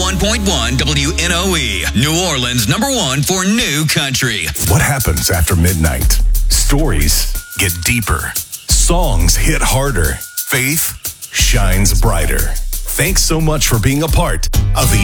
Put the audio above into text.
101.1 WNOE, New Orleans, number one for new country. What happens after midnight? Stories get deeper. Songs hit harder. Faith shines brighter. Thanks so much for being a part of the